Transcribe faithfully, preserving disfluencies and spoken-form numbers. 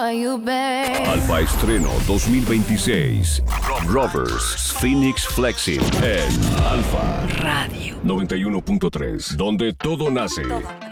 Are you back? Alfa Estreno dos mil veintiséis. Rovers Phoenix Flexing en Alfa Radio noventa y uno punto tres, donde todo nace. Todo.